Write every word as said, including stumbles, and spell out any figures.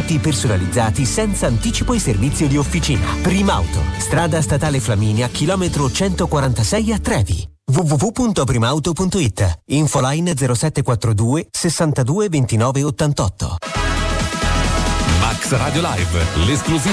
Prodotti personalizzati senza anticipo e servizio di officina. Primauto, strada statale Flaminia, chilometro centoquarantasei a Trevi. w w w punto primauto punto i t. Infoline zero sette quattro due sessantadue ventinove ottantotto. Max Radio Live, l'esclusiva